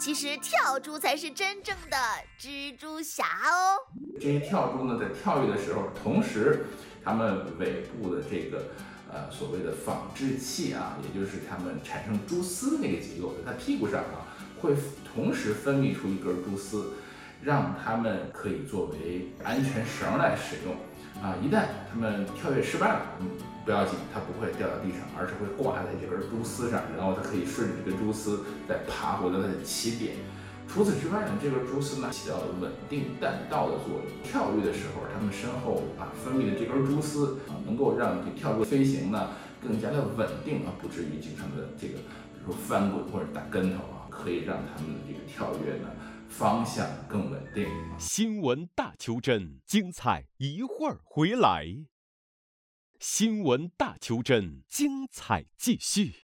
其实跳蛛才是真正的蜘蛛侠哦。 这些跳蛛呢，在跳跃的时候，同时它们尾部的这个所谓的仿制器啊，也就是它们产生蛛丝的那个结构，在它屁股上啊，会同时分泌出一根蛛丝，让它们可以作为安全绳来使用啊。一旦它们跳跃失败了，不要紧，它不会掉到地上，而是会挂在这根蛛丝上，然后它可以顺着这根蛛丝再爬回到它的起点。除此之外呢，这根蛛丝呢起到了稳定弹道的作用。跳跃的时候，它们身后分泌的这根蛛丝能够让这跳跃飞行呢更加的稳定不至于经常的这个比如说翻滚或者打跟头可以让它们的这个跳跃呢方向更稳定。 新闻大求真，精彩一会儿回来。新闻大求真，精彩继续。